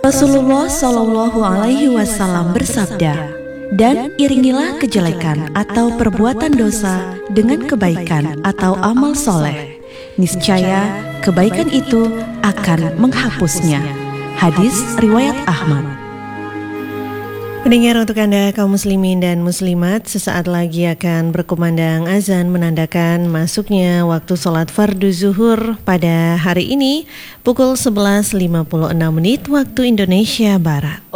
Rasulullah Shallallahu Alaihi Wasallam bersabda, dan iringilah kejelekan atau perbuatan dosa dengan kebaikan atau amal soleh. Niscaya kebaikan itu akan menghapusnya. Hadis riwayat Ahmad. Pendengar, untuk Anda kaum muslimin dan muslimat, sesaat lagi akan berkumandang azan menandakan masuknya waktu sholat fardu zuhur pada hari ini pukul 11.56 waktu Indonesia Barat.